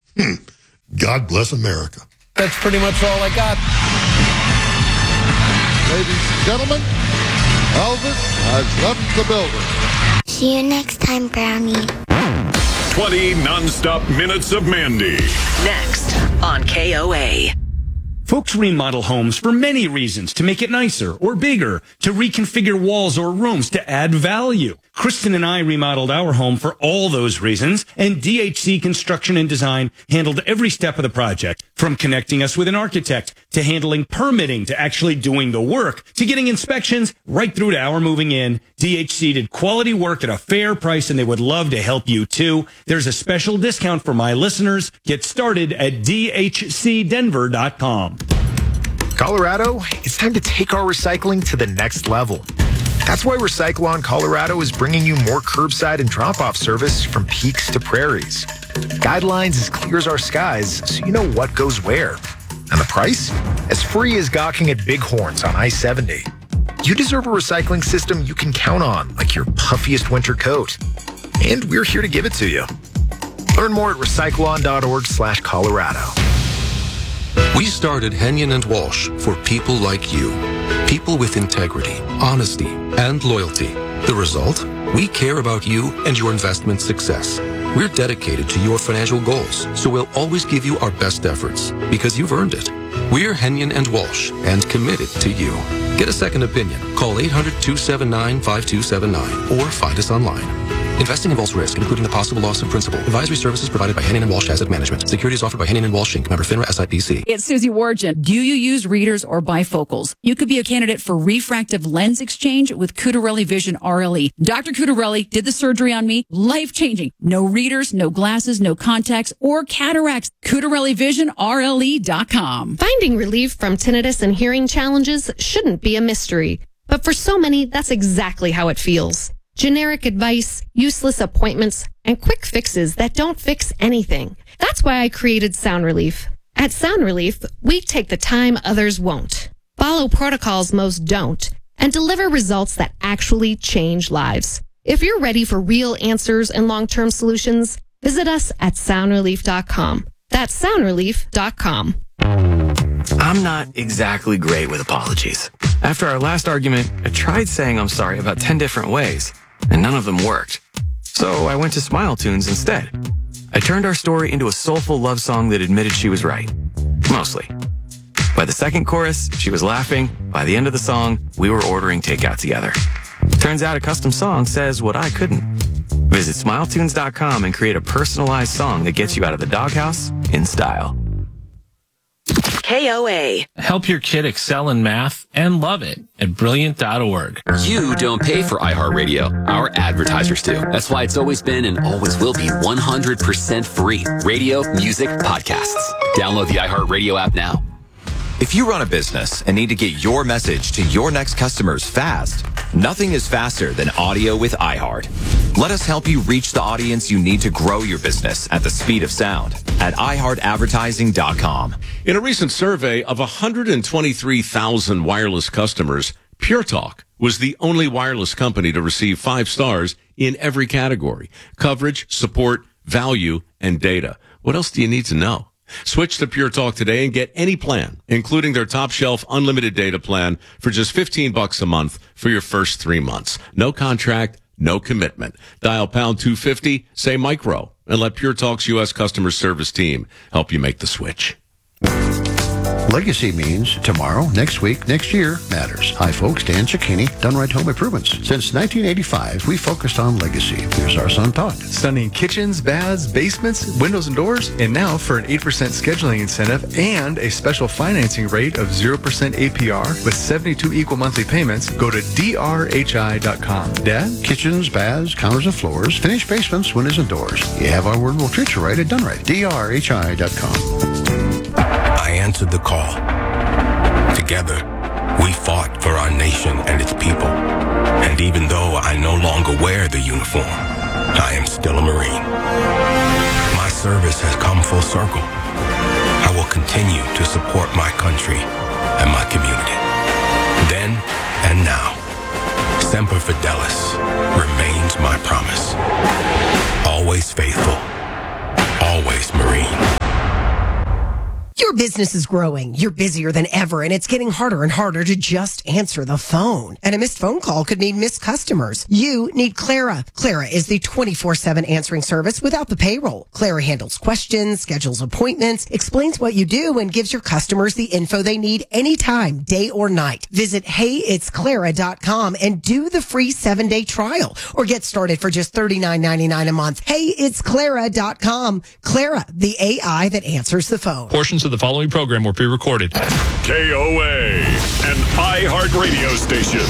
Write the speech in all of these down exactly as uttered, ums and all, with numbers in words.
Hmm. God bless America. That's pretty much all I got. Ladies and gentlemen, Elvis has left the building. See you next time, Brownie. twenty non-stop minutes of Mandy. Next on K O A. Folks remodel homes for many reasons, to make it nicer or bigger, to reconfigure walls or rooms, to add value. Kristen and I remodeled our home for all those reasons, and D H C Construction and Design handled every step of the project, from connecting us with an architect, to handling permitting, to actually doing the work, to getting inspections, right through to our moving in. D H C did quality work at a fair price, and they would love to help you too. There's a special discount for my listeners. Get started at D H C denver dot com. Colorado, it's time to take our recycling to the next level. That's why Recycle-On Colorado is bringing you more curbside and drop-off service from peaks to prairies. Guidelines as clear as our skies, so you know what goes where. And the price? As free as gawking at Bighorns on I seventy. You deserve a recycling system you can count on, like your puffiest winter coat. And we're here to give it to you. Learn more at recycleon.org slash Colorado. We started Henyon and Walsh for people like you. People with integrity, honesty, and loyalty. The result? We care about you and your investment success. We're dedicated to your financial goals, so we'll always give you our best efforts, because you've earned it. We're Henyon and Walsh, and committed to you. Get a second opinion. Call eight hundred, two seven nine, five two seven nine or find us online. Investing involves risk, including the possible loss of principal. Advisory services provided by Henyon and Walsh Asset Management. Securities offered by Henyon and Walsh, Incorporated. Member FINRA S I P C. It's Susie Wargin. Do you use readers or bifocals? You could be a candidate for refractive lens exchange with Cutarelli Vision R L E. Doctor Cutarelli did the surgery on me. Life-changing. No readers, no glasses, no contacts, or cataracts. Cutarelli Vision R L E dot com. Finding relief from tinnitus and hearing challenges shouldn't be a mystery. But for so many, that's exactly how it feels. Generic advice, useless appointments, and quick fixes that don't fix anything. That's why I created Sound Relief. At Sound Relief, we take the time others won't, follow protocols most don't, and deliver results that actually change lives. If you're ready for real answers and long-term solutions, visit us at sound relief dot com. That's sound relief dot com. I'm not exactly great with apologies. After our last argument, I tried saying I'm sorry about ten different ways, and none of them worked. So I went to Smile Tunes instead. I turned our story into a soulful love song that admitted she was right. Mostly. By the second chorus, she was laughing. By the end of the song, we were ordering takeout together. Turns out a custom song says what I couldn't. Visit smile tunes dot com and create a personalized song that gets you out of the doghouse in style. K O A. Help your kid excel in math and love it at brilliant dot org. You don't pay for iHeartRadio. Our advertisers do. That's why it's always been and always will be one hundred percent free. Radio, music, podcasts. Download the iHeartRadio app now. If you run a business and need to get your message to your next customers fast, nothing is faster than audio with iHeart. Let us help you reach the audience you need to grow your business at the speed of sound at i heart advertising dot com. In a recent survey of one hundred twenty-three thousand wireless customers, Pure Talk was the only wireless company to receive five stars in every category: coverage, support, value, and data. What else do you need to know? Switch to Pure Talk today and get any plan, including their top shelf unlimited data plan for just fifteen bucks a month for your first three months. No contract, no commitment. Dial pound two fifty, say micro, and let Pure Talk's U S customer service team help you make the switch. Legacy means tomorrow, next week, next year matters. Hi, folks. Dan Cicchini, Done Right Home Improvements. Since nineteen eighty-five, we focused on legacy. Here's our son, Todd. Stunning kitchens, baths, basements, windows, and doors. And now for an eight percent scheduling incentive and a special financing rate of zero percent A P R with seventy-two equal monthly payments, go to D R H I dot com. Dad? Kitchens, baths, counters, and floors, finished basements, windows, and doors. You have our word, we'll treat you right at Done Right. D R H I dot com. I answered the call. Together, we fought for our nation and its people. And even though I no longer wear the uniform, I am still a Marine. My service has come full circle. I will continue to support my country and my community. Then and now, Semper Fidelis remains my promise. Always faithful, always Marine. Your business is growing. You're busier than ever, and it's getting harder and harder to just answer the phone. And a missed phone call could mean missed customers. You need Clara. Clara is the twenty-four seven answering service without the payroll. Clara handles questions, schedules appointments, explains what you do, and gives your customers the info they need anytime, day or night. Visit hey it's clara dot com and do the free seven-day trial, or get started for just thirty-nine ninety-nine a month. hey it's clara dot com. Clara, the A I that answers the phone. Portions of the following program were pre-recorded. K O A, an iHeart radio station.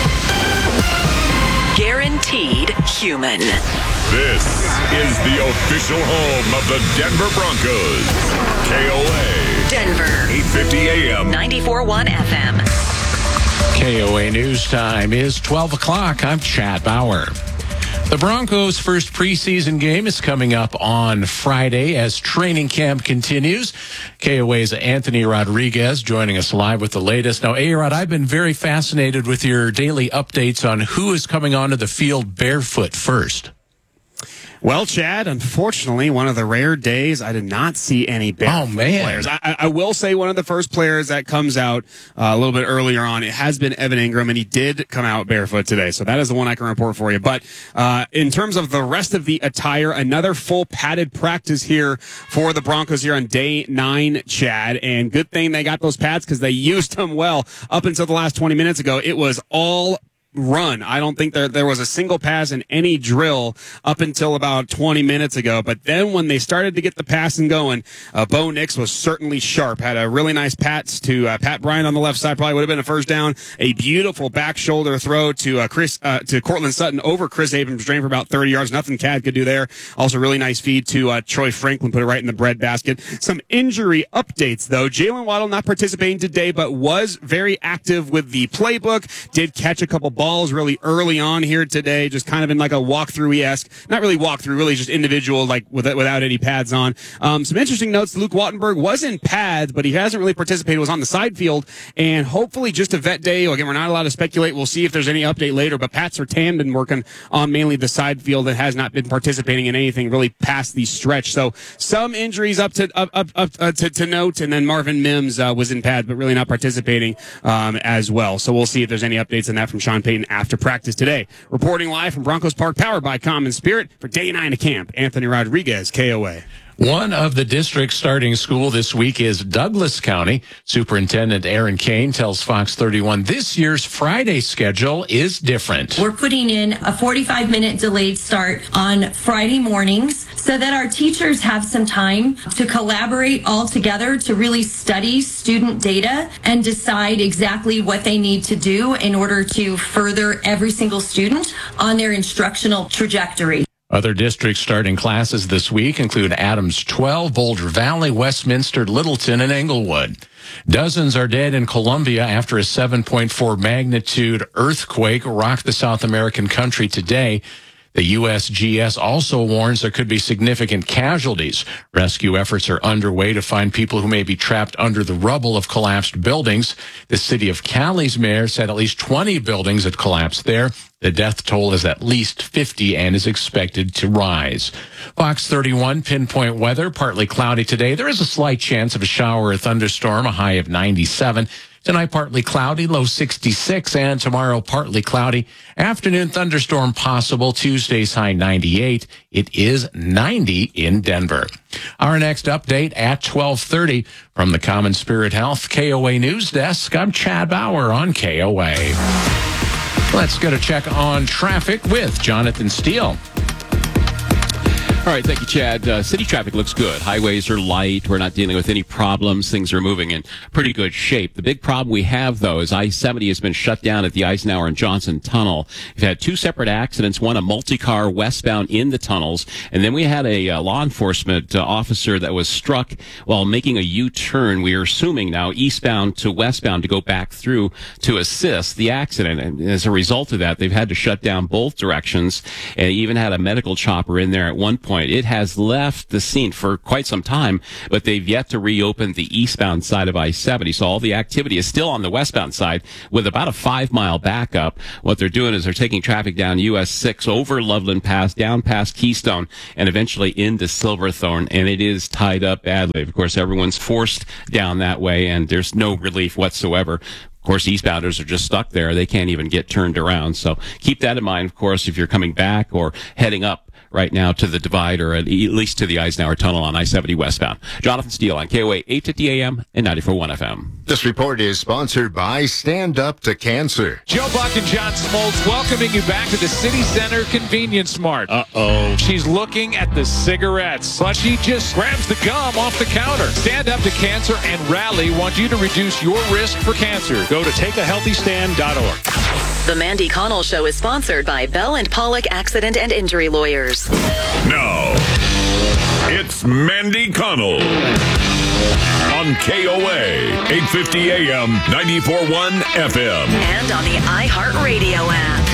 Guaranteed human. This is the official home of the Denver Broncos. K O A. Denver. eight fifty A M. ninety-four point one F M. K O A News Time is twelve o'clock. I'm Chad Bauer. The Broncos' first preseason game is coming up on Friday as training camp continues. K O A's Anthony Rodriguez joining us live with the latest. Now, A-Rod, I've been very fascinated with your daily updates on who is coming onto the field barefoot first. Well, Chad, unfortunately, one of the rare days I did not see any barefoot oh, man. players. I, I will say one of the first players that comes out uh, a little bit earlier on, it has been Evan Ingram, and he did come out barefoot today. So that is the one I can report for you. But uh, in terms of the rest of the attire, another full padded practice here for the Broncos here on day nine, Chad. And good thing they got those pads because they used them well up until the last twenty minutes ago. It was all run. I don't think there there was a single pass in any drill up until about twenty minutes ago. But then when they started to get the passing going, uh, Bo Nix was certainly sharp. Had a really nice pass to uh, Pat Bryant on the left side. Probably would have been a first down. A beautiful back shoulder throw to uh, Chris uh, to Cortland Sutton over Chris Abrams, drained for about thirty yards. Nothing Cad could do there. Also, really nice feed to uh, Troy Franklin, put it right in the breadbasket. Some injury updates though. Jalen Waddle not participating today, but was very active with the playbook. Did catch a couple balls. Balls really early on here today, just kind of in like a walkthrough-esque, not really walkthrough, really just individual, like with, without any pads on. Um, some interesting notes. Luke Wattenberg was in pads, but he hasn't really participated, was on the side field, and hopefully just a vet day. Again, we're not allowed to speculate. We'll see if there's any update later, but Pat Surtain been working on mainly the side field and has not been participating in anything really past the stretch. So some injuries up to up, up, up uh, to, to note, and then Marvin Mims uh, was in pads, but really not participating um, as well. So we'll see if there's any updates on that from Sean Payton after practice today. Reporting live from Broncos Park, powered by Common Spirit for day nine of camp, Anthony Rodriguez, K O A. One of the districts starting school this week is Douglas County. Superintendent Aaron Kane tells Fox thirty-one this year's Friday schedule is different. We're putting in a forty-five minute delayed start on Friday mornings so that our teachers have some time to collaborate all together to really study student data and decide exactly what they need to do in order to further every single student on their instructional trajectory. Other districts starting classes this week include Adams twelve, Boulder Valley, Westminster, Littleton, and Englewood. Dozens are dead in Colombia after a seven point four magnitude earthquake rocked the South American country today. The U S G S also warns there could be significant casualties. Rescue efforts are underway to find people who may be trapped under the rubble of collapsed buildings. The city of Cali's mayor said at least twenty buildings had collapsed there. The death toll is at least fifty and is expected to rise. Fox thirty-one pinpoint weather, partly cloudy today. There is a slight chance of a shower or thunderstorm, a high of ninety-seven. Tonight, partly cloudy, low sixty-six, and tomorrow, partly cloudy. Afternoon thunderstorm possible, Tuesday's high ninety-eight. It is ninety in Denver. Our next update at twelve thirty from the Common Spirit Health K O A News Desk. I'm Chad Bauer on K O A. Let's get a check on traffic with Jonathan Steele. All right, thank you, Chad. Uh, city traffic looks good. Highways are light. We're not dealing with any problems. Things are moving in pretty good shape. The big problem we have, though, is I seventy has been shut down at the Eisenhower and Johnson Tunnel. We've had two separate accidents, one a multi-car westbound in the tunnels, and then we had a uh, law enforcement uh, officer that was struck while making a U-turn. We are assuming now eastbound to westbound to go back through to assist the accident. And as a result of that, they've had to shut down both directions, and even had a medical chopper in there at one point point. It has left the scene for quite some time, but they've yet to reopen the eastbound side of I seventy. So all the activity is still on the westbound side with about a five mile backup. What they're doing is they're taking traffic down U S six over Loveland Pass, down past Keystone, and eventually into Silverthorne. And it is tied up badly. Of course, everyone's forced down that way, and there's no relief whatsoever. Of course, eastbounders are just stuck there. They can't even get turned around. So keep that in mind, of course, if you're coming back or heading up right now to the divide, or at least to the Eisenhower Tunnel on I seventy westbound. Jonathan Steele on K O A eight fifty A M and ninety-four point one F M. This report is sponsored by Stand Up to Cancer. Joe Buck and John Smoltz welcoming you back to the City Center Convenience Mart. Uh-oh. She's looking at the cigarettes, but she just grabs the gum off the counter. Stand Up to Cancer and Rally want you to reduce your risk for cancer. Go to take a healthy stand dot org. The Mandy Connell Show is sponsored by Bell and Pollock Accident and Injury Lawyers. Now, it's Mandy Connell on K O A eight fifty A M, ninety-four point one F M. And on the iHeartRadio app.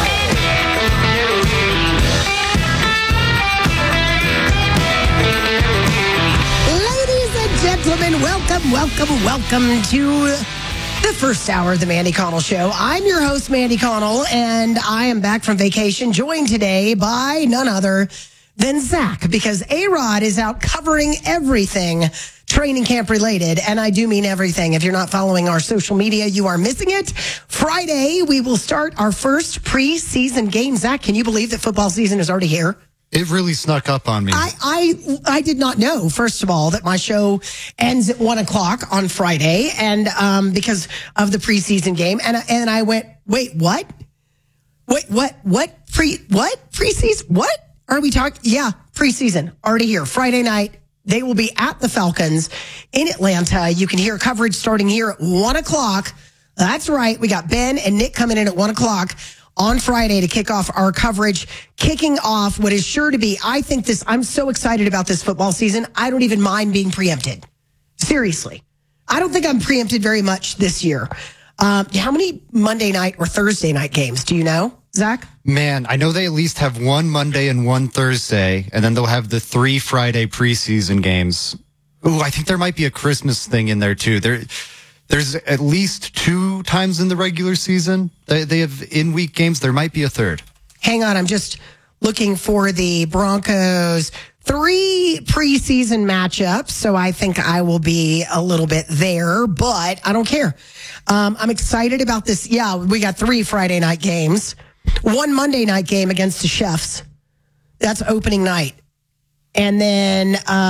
Ladies and gentlemen, welcome, welcome, welcome to the first hour of the Mandy Connell Show. I'm your host, Mandy Connell, and I am back from vacation, joined today by none other than Zach, because A-Rod is out covering everything training camp related, and I do mean everything. If you're not following our social media, you are missing it. Friday, we will start our first preseason game. Zach, can you believe that football season is already here? It really snuck up on me. I, I I did not know, first of all, that my show ends at one o'clock on Friday, and um, because of the preseason game, and and I went, wait, what? Wait, what? What pre? What preseason? What are we talking? Yeah, preseason already here. Friday night, they will be at the Falcons in Atlanta. You can hear coverage starting here at one o'clock. That's right. We got Ben and Nick coming in at one o'clock on Friday to kick off our coverage, kicking off what is sure to be, I think this, I'm so excited about this football season. I don't even mind being preempted. Seriously. I don't think I'm preempted very much this year. Um, how many Monday night or Thursday night games do you know, Zach? Man, I know they at least have one Monday and one Thursday, and then they'll have the three Friday preseason games. Ooh, I think there might be a Christmas thing in there too. There, There's at least two times in the regular season they, they have in-week games. There might be a third. Hang on. I'm just looking for the Broncos three preseason matchups. So I think I will be a little bit there, but I don't care. Um, I'm excited about this. Yeah, we got three Friday night games. One Monday night game against the Chefs. That's opening night. And then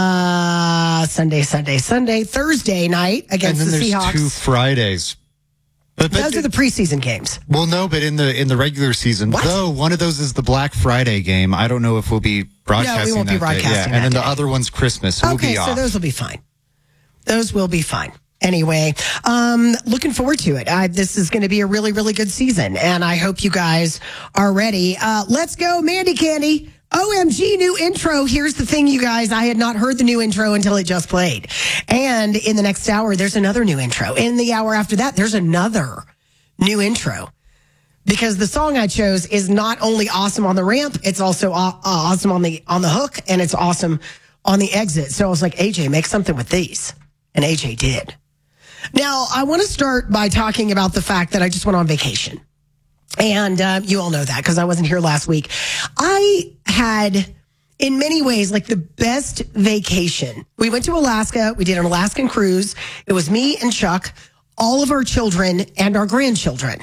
uh, Sunday, Sunday, Sunday, Thursday night against and then the there's Seahawks. two Fridays. But, but those are the preseason games. Well, no, but in the in the regular season, what? though, one of those is the Black Friday game. I don't know if we'll be broadcasting. No, we won't that be broadcasting. Day. Yeah, that and then day. the other one's Christmas. So okay, we'll be so off. those will be fine. Those will be fine. Anyway, um, looking forward to it. I, this is going to be a really, really good season, and I hope you guys are ready. Uh, let's go, Mandy Candy. O M G, new intro. Here's the thing, you guys. I had not heard the new intro until it just played. And in the next hour, there's another new intro. In the hour after that, there's another new intro. Because the song I chose is not only awesome on the ramp, it's also aw- awesome on the on the hook, and it's awesome on the exit. So I was like, A J, make something with these. And A J did. Now, I want to start by talking about the fact that I just went on vacation. And uh, you all know that because I wasn't here last week. I had, in many ways, like the best vacation. We went to Alaska. We did an Alaskan cruise. It was me and Chuck, all of our children and our grandchildren.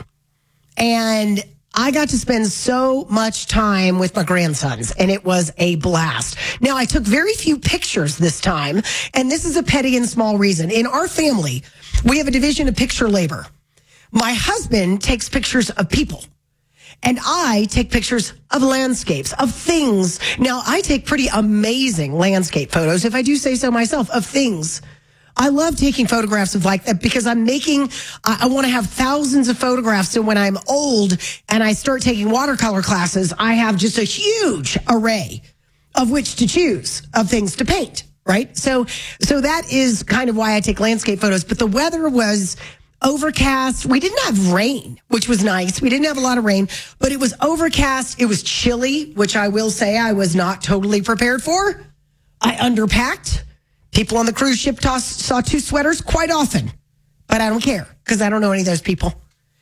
And I got to spend so much time with my grandsons, and it was a blast. Now, I took very few pictures this time, and this is a petty and small reason. In our family, we have a division of picture labor. My husband takes pictures of people, and I take pictures of landscapes, of things. Now, I take pretty amazing landscape photos, if I do say so myself, of things. I love taking photographs of like that because I'm making, I, I want to have thousands of photographs. So when I'm old and I start taking watercolor classes, I have just a huge array of which to choose, of things to paint, right? So, so that is kind of why I take landscape photos. But the weather was overcast. We didn't have rain, which was nice. We didn't have a lot of rain, but it was overcast. It was chilly, which I will say I was not totally prepared for. I underpacked. People on the cruise ship toss, saw two sweaters quite often, but I don't care because I don't know any of those people.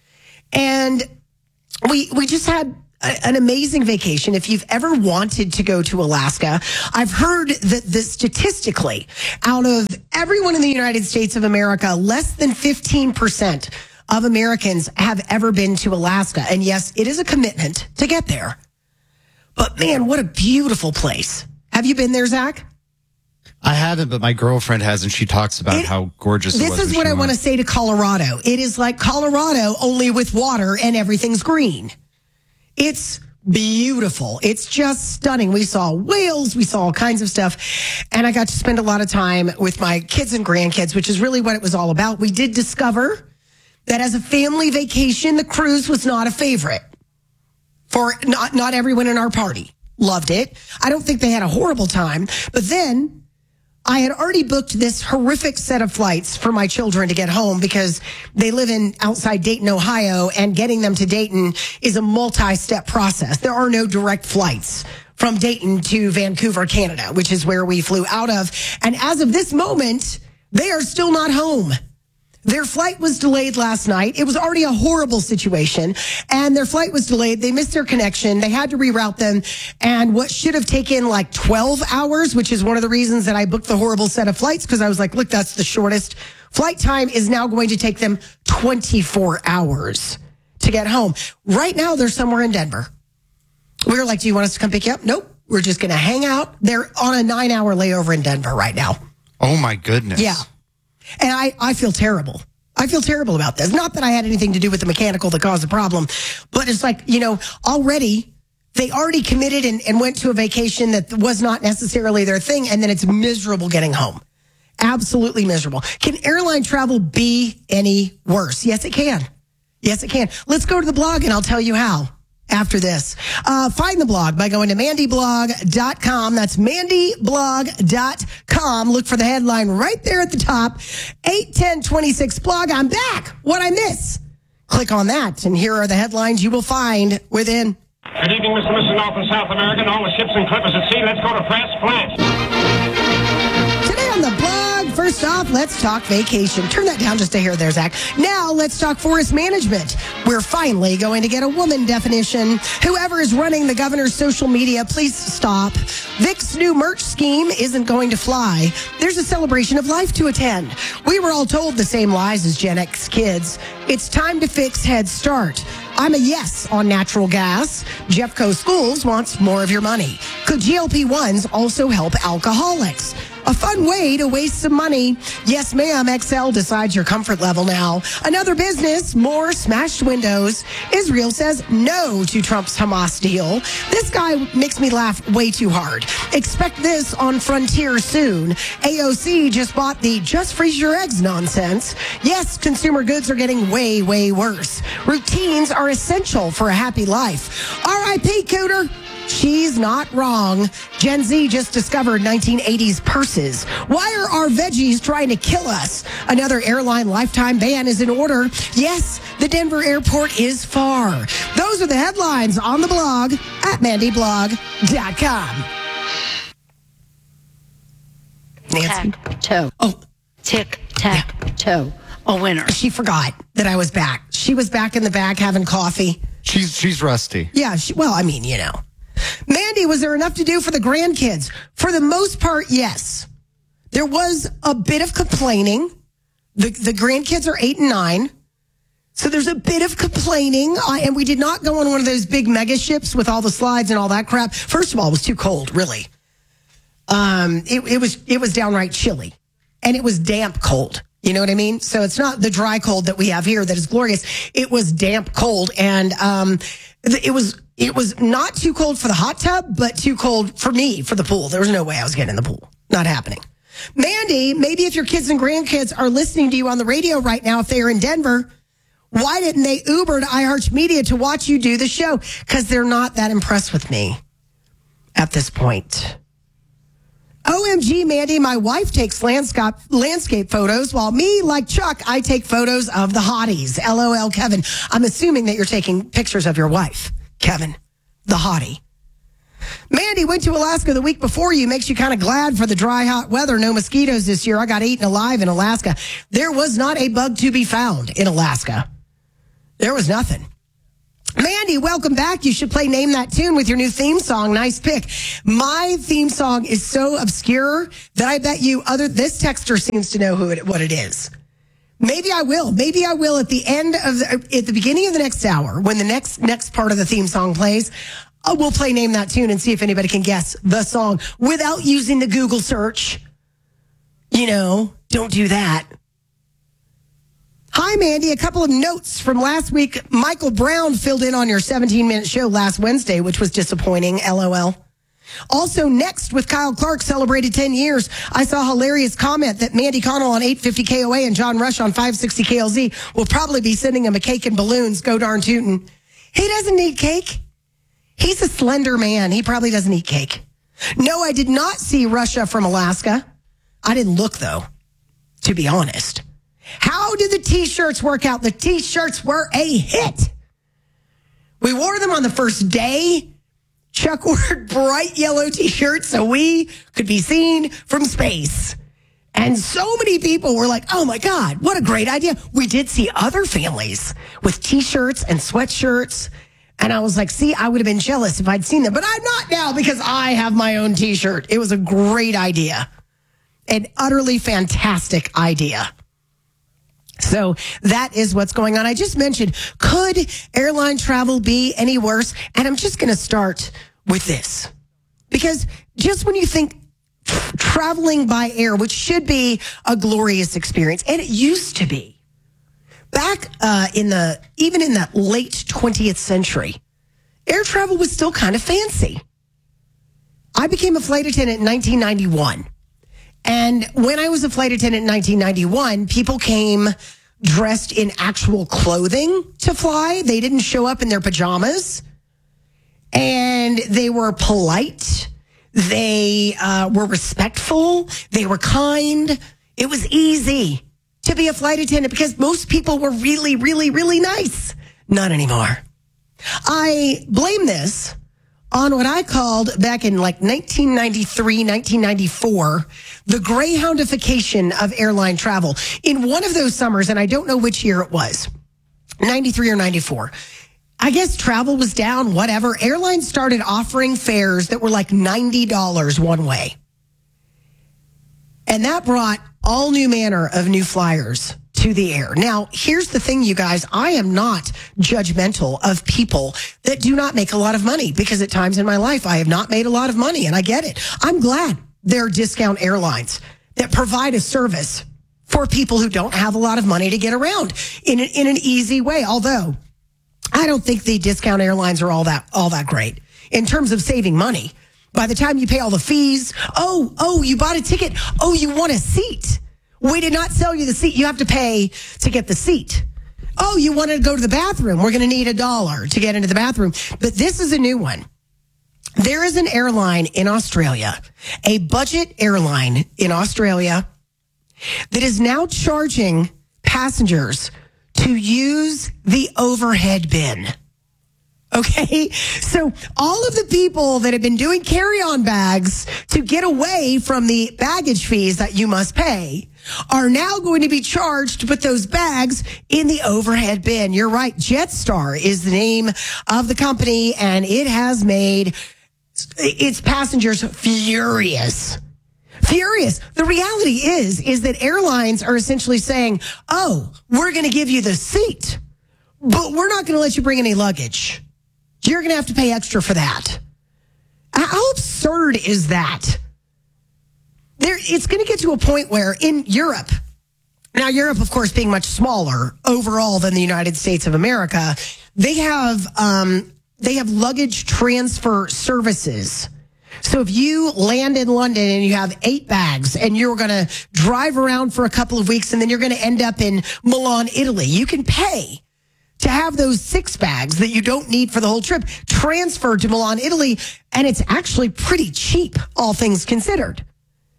And we we just had a, an amazing vacation. If you've ever wanted to go to Alaska, I've heard that, that statistically, out of everyone in the United States of America, less than fifteen percent of Americans have ever been to Alaska. And yes, it is a commitment to get there. But man, what a beautiful place. Have you been there, Zach? I haven't, but my girlfriend has, and she talks about it, how gorgeous it was. This is what I want to say to Colorado. It is like Colorado, only with water and everything's green. It's beautiful. It's just stunning. We saw whales. We saw all kinds of stuff. And I got to spend a lot of time with my kids and grandkids, which is really what it was all about. We did discover that as a family vacation, the cruise was not a favorite for not, not everyone in our party. Loved it. I don't think they had a horrible time. But then I had already booked this horrific set of flights for my children to get home because they live in outside Dayton, Ohio, and getting them to Dayton is a multi-step process. There are no direct flights from Dayton to Vancouver, Canada, which is where we flew out of. And as of this moment, they are still not home. Their flight was delayed last night. It was already a horrible situation, and their flight was delayed. They missed their connection. They had to reroute them, and what should have taken like twelve hours, which is one of the reasons that I booked the horrible set of flights, because I was like, look, that's the shortest flight time, is now going to take them twenty-four hours to get home. Right now, they're somewhere in Denver. We were like, do you want us to come pick you up? Nope. We're just going to hang out. They're on a nine-hour layover in Denver right now. Oh, my goodness. Yeah. And I, I feel terrible. I feel terrible about this. Not that I had anything to do with the mechanical that caused the problem, but it's like, you know, already, they already committed and, and went to a vacation that was not necessarily their thing, and then it's miserable getting home. Absolutely miserable. Can airline travel be any worse? Yes, it can. Yes, it can. Let's go to the blog, and I'll tell you how after this. Uh, find the blog by going to mandy blog dot com. That's mandy blog dot com. Look for the headline right there at the top. eight ten twenty-six blog. I'm back. What I miss? Click on that, and here are the headlines you will find within. Good evening, Mister and Missus North and South America, and all the ships and clippers at sea. Let's go to press flash. Today on the blog, first off, let's talk vacation. Turn that down just a hair there, Zach. Now, let's talk forest management. We're finally going to get a woman definition. Whoever is running the governor's social media, please stop. Vic's new merch scheme isn't going to fly. There's a celebration of life to attend. We were all told the same lies as Gen X kids. It's time to fix Head Start. I'm a yes on natural gas. Jeffco Schools wants more of your money. Could G L P ones also help alcoholics? A fun way to waste some money. Yes, ma'am, X L decides your comfort level now. Another business, more smashed windows. Israel says no to Trump's Hamas deal. This guy makes me laugh way too hard. Expect this on Frontier soon. A O C just bought the just freeze your eggs nonsense. Yes, consumer goods are getting way, way worse. Routines are essential for a happy life. R I P Cooter. She's not wrong. Gen Z just discovered nineteen eighties purses. Why are our veggies trying to kill us? Another airline lifetime ban is in order. Yes, the Denver airport is far. Those are the headlines on the blog at mandy blog dot com. Nancy. Toe. Oh. Tick, tack, yeah. toe. A winner. She forgot that I was back. She was back in the back having coffee. She's she's rusty. Yeah, she, well, I mean, you know. Mandy, was there enough to do for the grandkids? For the most part, yes. There was a bit of complaining. The, the grandkids are eight and nine. So there's a bit of complaining. Uh, and we did not go on one of those big mega ships with all the slides and all that crap. First of all, it was too cold, really. Um, it, it was it was downright chilly. And it was damp cold. You know what I mean? So it's not the dry cold that we have here that is glorious. It was damp cold. And um, it was it was not too cold for the hot tub, but too cold for me, for the pool. There was no way I was getting in the pool. Not happening. Mandy, maybe if your kids and grandkids are listening to you on the radio right now, if they are in Denver, why didn't they Uber to iHeartMedia to watch you do the show? Because they're not that impressed with me at this point. O M G, Mandy, my wife takes landscape, landscape photos, while me, like Chuck, I take photos of the hotties. L O L, Kevin. I'm assuming that you're taking pictures of your wife, Kevin, the hottie. Mandy went to Alaska the week before you. Makes you kind of glad for the dry, hot weather. No mosquitoes this year. I got eaten alive in Alaska. There was not a bug to be found in Alaska. There was nothing. Mandy, welcome back. You should play Name That Tune with your new theme song. Nice pick. My theme song is so obscure that I bet you other this texter seems to know who it, what it is. Maybe I will. Maybe I will at the end of the, at the beginning of the next hour when the next next part of the theme song plays. Uh, we'll play Name That Tune and see if anybody can guess the song without using the Google search. You know, don't do that. Hi, Mandy. A couple of notes from last week. Michael Brown filled in on your seventeen-minute show last Wednesday, which was disappointing. L O L. Also, Next with Kyle Clark celebrated ten years. I saw a hilarious comment that Mandy Connell on eight fifty K O A and John Rush on five sixty K L Z will probably be sending him a cake and balloons. Go darn tootin'. He doesn't need cake. He's a slender man. He probably doesn't eat cake. No, I did not see Russia from Alaska. I didn't look, though, to be honest. How did the T-shirts work out? The T-shirts were a hit. We wore them on the first day. Chuck ordered bright yellow T-shirts so we could be seen from space. And so many people were like, oh, my God, what a great idea. We did see other families with T-shirts and sweatshirts. And I was like, see, I would have been jealous if I'd seen them. But I'm not now because I have my own T-shirt. It was a great idea. An utterly fantastic idea. So that is what's going on. I just mentioned, could airline travel be any worse? And I'm just going to start with this. Because just when you think traveling by air, which should be a glorious experience, and it used to be, back uh, in the, even in the late twentieth century, air travel was still kind of fancy. I became a flight attendant in nineteen ninety-one. And when I was a flight attendant in nineteen ninety-one, people came dressed in actual clothing to fly. They didn't show up in their pajamas. And they were polite. They uh, were respectful. They were kind. It was easy to be a flight attendant because most people were really, really, really nice. Not anymore. I blame this on what I called back in like nineteen ninety-three, nineteen ninety-four, the Greyhoundification of airline travel. In one of those summers, and I don't know which year it was, ninety-three or ninety-four, I guess travel was down, whatever. Airlines started offering fares that were like ninety dollars one way. And that brought all new manner of new flyers to the air. Now, here's the thing, you guys. I am not judgmental of people that do not make a lot of money because at times in my life, I have not made a lot of money and I get it. I'm glad there are discount airlines that provide a service for people who don't have a lot of money to get around in an, in an easy way. Although I don't think the discount airlines are all that, all that great in terms of saving money. By the time you pay all the fees, oh, oh, you bought a ticket. Oh, you want a seat. We did not sell you the seat. You have to pay to get the seat. Oh, you wanted to go to the bathroom. We're going to need a dollar to get into the bathroom. But this is a new one. There is an airline in Australia, a budget airline in Australia, that is now charging passengers to use the overhead bin. Okay, so all of the people that have been doing carry-on bags to get away from the baggage fees that you must pay are now going to be charged to put those bags in the overhead bin. You're right. Jetstar is the name of the company, and it has made its passengers furious. Furious. The reality is, is that airlines are essentially saying, oh, we're going to give you the seat, but we're not going to let you bring any luggage. You're going to have to pay extra for that. How absurd is that? There, it's going to get to a point where in Europe, now Europe, of course, being much smaller overall than the United States of America, they have um, they have luggage transfer services. So if you land in London and you have eight bags and you're going to drive around for a couple of weeks and then you're going to end up in Milan, Italy, you can pay to have those six bags that you don't need for the whole trip transferred to Milan, Italy, and it's actually pretty cheap, all things considered.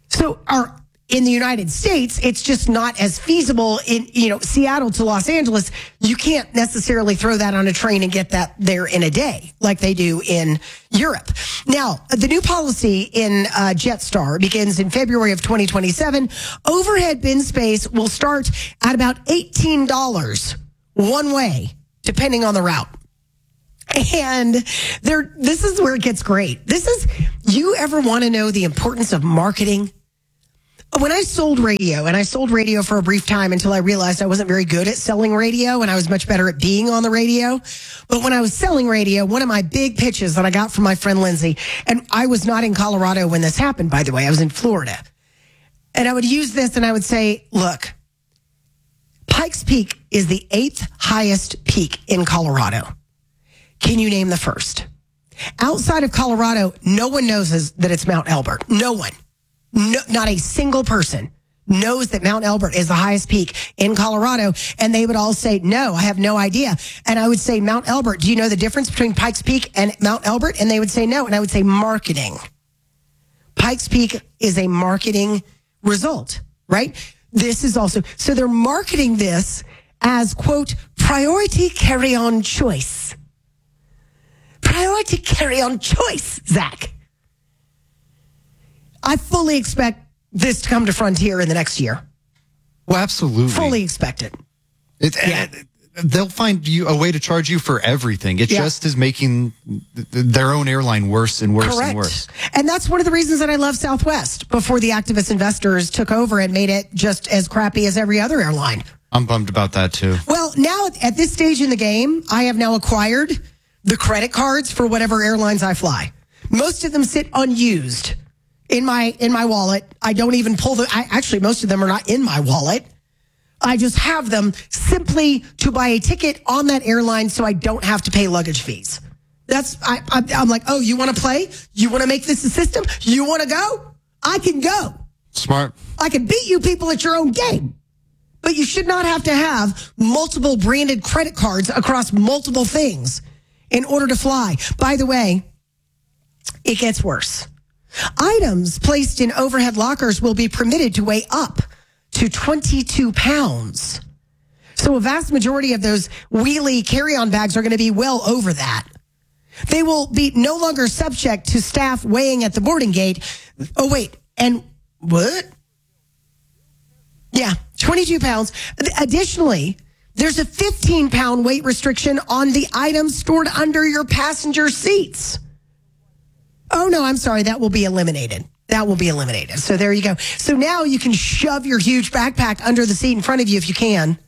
So our in the United States, it's just not as feasible in, you know, Seattle to Los Angeles. You can't necessarily throw that on a train and get that there in a day like they do in Europe. Now, the new policy in uh, Jetstar begins in February of twenty twenty-seven. Overhead bin space will start at about eighteen dollars one way, depending on the route. And there, this is where it gets great. This is, you ever want to know the importance of marketing? When I sold radio, and I sold radio for a brief time until I realized I wasn't very good at selling radio and I was much better at being on the radio. But when I was selling radio, one of my big pitches that I got from my friend Lindsay, and I was not in Colorado when this happened, by the way, I was in Florida. And I would use this and I would say, look, Pikes Peak is the eighth highest peak in Colorado. Can you name the first? Outside of Colorado, no one knows that it's Mount Elbert. No one. No, not a single person knows that Mount Elbert is the highest peak in Colorado. And they would all say, no, I have no idea. And I would say, Mount Elbert, do you know the difference between Pikes Peak and Mount Elbert? And they would say no. And I would say marketing. Pikes Peak is a marketing result, right? This is also, so they're marketing this as, quote, priority carry-on choice. Priority carry-on choice, Zach. I fully expect this to come to Frontier in the next year. Well, absolutely. Fully expect it. it, yeah. it they'll find you a way to charge you for everything. It yeah. just is making their own airline worse and worse Correct. and worse. And that's one of the reasons that I love Southwest before the activist investors took over and made it just as crappy as every other airline. I'm bummed about that too. Well, now at this stage in the game, I have now acquired the credit cards for whatever airlines I fly. Most of them sit unused in my in my wallet. I don't even pull them. I, actually, most of them are not in my wallet. I just have them simply to buy a ticket on that airline so I don't have to pay luggage fees. That's I, I, I'm like, oh, you want to play? You want to make this a system? You want to go? I can go. Smart. I can beat you people at your own game. But you should not have to have multiple branded credit cards across multiple things in order to fly. By the way, it gets worse. Items placed in overhead lockers will be permitted to weigh up to twenty-two pounds. So a vast majority of those wheelie carry-on bags are going to be well over that. They will be no longer subject to staff weighing at the boarding gate. Oh, wait. And what? Yeah, twenty-two pounds. Additionally, there's a fifteen pound weight restriction on the items stored under your passenger seats. Oh, no, I'm sorry. That will be eliminated. That will be eliminated. So there you go. So now you can shove your huge backpack under the seat in front of you if you can.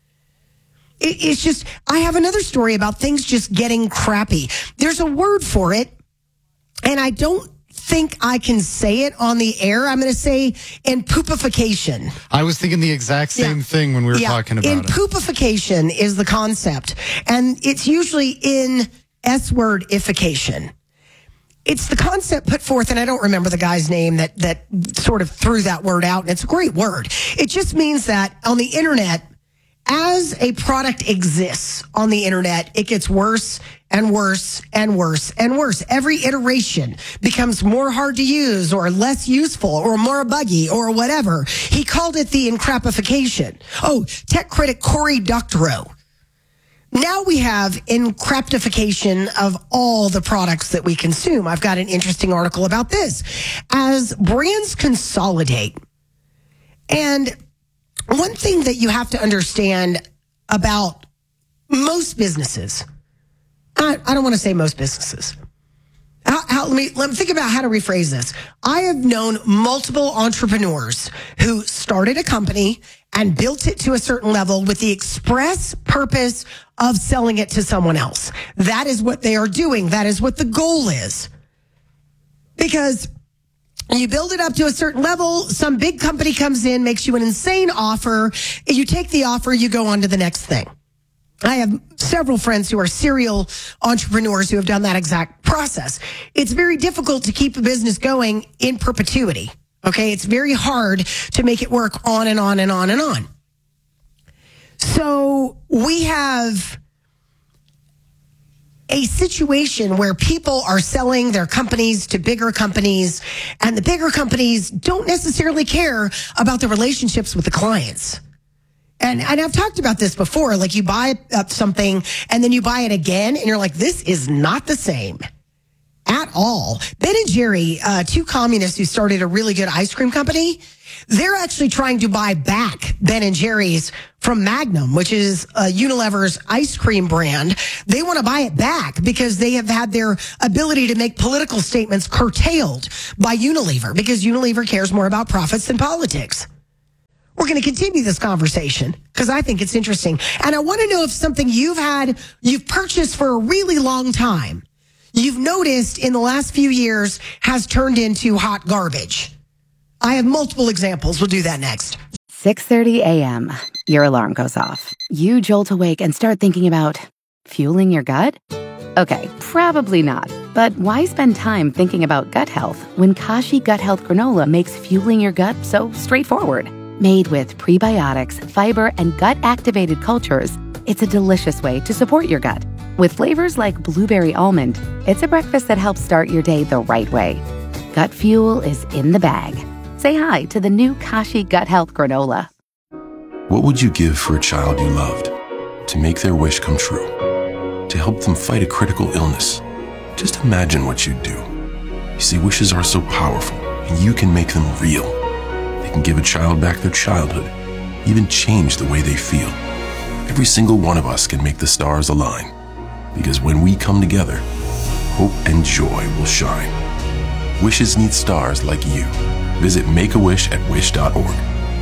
It, it's just, I have another story about things just getting crappy. There's a word for it, and I don't think I can say it on the air. I'm going to say impoopification. I was thinking the exact same yeah. thing when we were yeah. talking about it. Impoopification is the concept, and it's usually in S-wordification. It's the concept put forth, and I don't remember the guy's name that that sort of threw that word out, and it's a great word. It just means that on the internet, as a product exists on the internet, it gets worse and worse and worse and worse. Every iteration becomes more hard to use or less useful or more buggy or whatever. He called it the encrapification. Oh, tech critic Cory Doctorow. Now we have encraptification of all the products that we consume. I've got an interesting article about this. As brands consolidate, and one thing that you have to understand about most businesses, I, I don't want to say most businesses. How, how, let me let me think about how to rephrase this. I have known multiple entrepreneurs who started a company and built it to a certain level with the express purpose of selling it to someone else. That is what they are doing. That is what the goal is. Because you build it up to a certain level, some big company comes in, makes you an insane offer. You take the offer, you go on to the next thing. I have several friends who are serial entrepreneurs who have done that exact process. It's very difficult to keep a business going in perpetuity. Okay, it's very hard to make it work on and on and on and on. So we have a situation where people are selling their companies to bigger companies, and the bigger companies don't necessarily care about the relationships with the clients. And, and I've talked about this before. Like, you buy up something and then you buy it again and you're like, this is not the same at all. Ben and Jerry, uh, two communists who started a really good ice cream company, they're actually trying to buy back Ben and Jerry's from Magnum, which is uh, Unilever's ice cream brand. They want to buy it back because they have had their ability to make political statements curtailed by Unilever, because Unilever cares more about profits than politics. We're going to continue this conversation because I think it's interesting. And I want to know if something you've had, you've purchased for a really long time, you've noticed in the last few years has turned into hot garbage. I have multiple examples. We'll do that next. six thirty a.m. Your alarm goes off. You jolt awake and start thinking about fueling your gut? Okay, probably not. But why spend time thinking about gut health when Kashi Gut Health Granola makes fueling your gut so straightforward? Made with prebiotics, fiber, and gut-activated cultures, it's a delicious way to support your gut. With flavors like blueberry almond, it's a breakfast that helps start your day the right way. Gut fuel is in the bag. Say hi to the new Kashi Gut Health Granola. What would you give for a child you loved? To make their wish come true? To help them fight a critical illness? Just imagine what you'd do. You see, wishes are so powerful, and you can make them real. They can give a child back their childhood, even change the way they feel. Every single one of us can make the stars align, because when we come together, hope and joy will shine. Wishes need stars like you. Visit Make a Wish at wish dot org.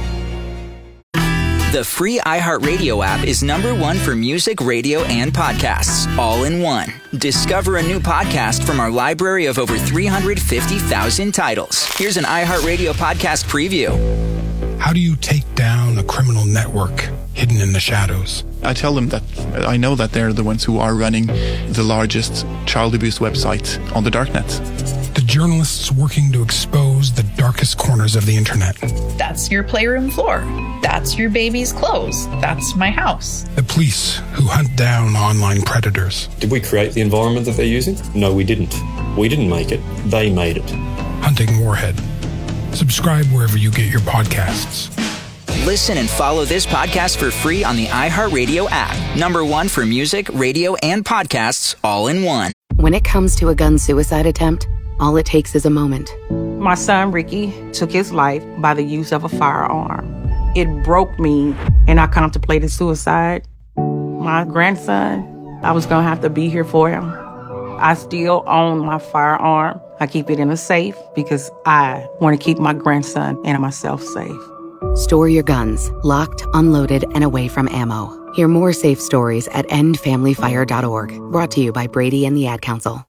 The free iHeartRadio app is number one for music, radio, and podcasts, all in one. Discover a new podcast from our library of over three hundred fifty thousand titles. Here's an iHeartRadio podcast preview. How do you take down a criminal network hidden in the shadows? I tell them that I know that they're the ones who are running the largest child abuse website on the darknet. The journalists working to expose the darkest corners of the internet. That's your playroom floor. That's your baby's clothes. That's my house. The police who hunt down online predators. Did we create the environment that they're using? No, we didn't. We didn't make it. They made it. Hunting Warhead. Subscribe wherever you get your podcasts. Listen and follow this podcast for free on the iHeartRadio app. Number one for music, radio, and podcasts, all in one. When it comes to a gun suicide attempt, all it takes is a moment. My son, Ricky, took his life by the use of a firearm. It broke me, and I contemplated suicide. My grandson, I was going to have to be here for him. I still own my firearm. I keep it in a safe because I want to keep my grandson and myself safe. Store your guns, locked, unloaded, and away from ammo. Hear more safe stories at end family fire dot org. Brought to you by Brady and the Ad Council.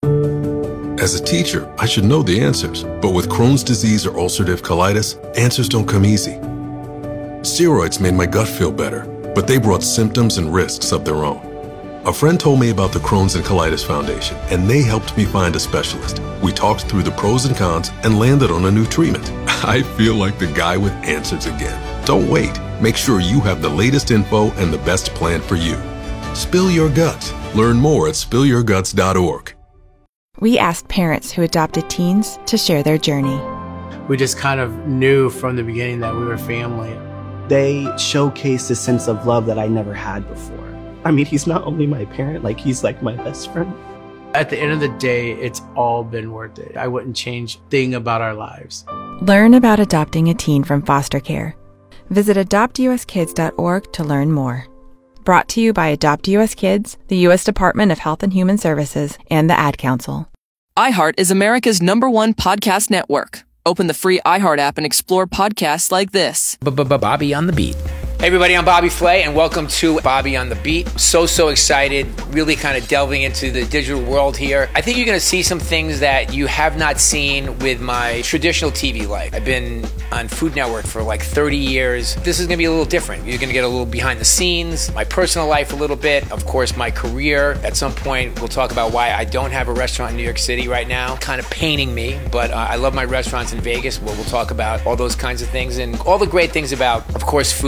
As a teacher, I should know the answers, but with Crohn's disease or ulcerative colitis, answers don't come easy. Steroids made my gut feel better, but they brought symptoms and risks of their own. A friend told me about the Crohn's and Colitis Foundation, and they helped me find a specialist. We talked through the pros and cons and landed on a new treatment. I feel like the guy with answers again. Don't wait. Make sure you have the latest info and the best plan for you. Spill your guts. Learn more at spill your guts dot org. We asked parents who adopted teens to share their journey. We just kind of knew from the beginning that we were family. They showcased a sense of love that I never had before. I mean, he's not only my parent, like he's like my best friend. At the end of the day, it's all been worth it. I wouldn't change a thing about our lives. Learn about adopting a teen from foster care. Visit adopt u s kids dot org to learn more. Brought to you by Adopt U S Kids, the U S Department of Health and Human Services, and the Ad Council. iHeart is America's number one podcast network. Open the free iHeart app and explore podcasts like this. Bobby on the Beat. Hey everybody, I'm Bobby Flay, and welcome to Bobby on the Beat. So, so excited, really kind of delving into the digital world here. I think you're going to see some things that you have not seen with my traditional T V life. I've been on Food Network for like thirty years. This is going to be a little different. You're going to get a little behind the scenes, my personal life a little bit, of course, my career. At some point, we'll talk about why I don't have a restaurant in New York City right now. Kind of paining me, but uh, I love my restaurants in Vegas. Well, we'll talk about all those kinds of things and all the great things about, of course, food, but